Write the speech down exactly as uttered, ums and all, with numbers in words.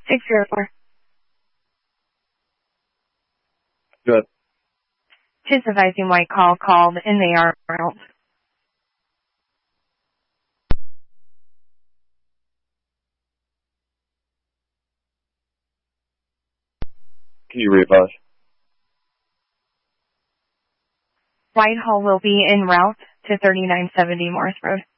six zero four. Good. Tis advising white call called and they are out. Can you readvise? Whitehall will be en route to thirty-nine seventy Morris Road.